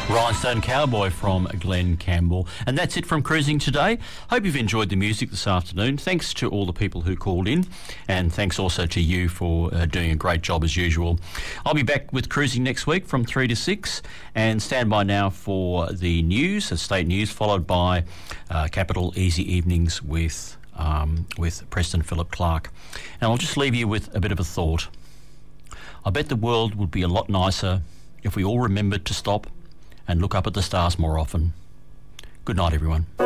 Rhinestone Cowboy from Glenn Campbell. And that's it from Cruising today. Hope you've enjoyed the music this afternoon. Thanks to all the people who called in, and thanks also to you for doing a great job as usual. I'll be back with Cruising next week from 3 to 6, and stand by now for the news, the state news, followed by Capital Easy Evenings with Preston Philip Clark. And I'll just leave you with a bit of a thought. I bet the world would be a lot nicer if we all remembered to stop and look up at the stars more often. Good night, everyone.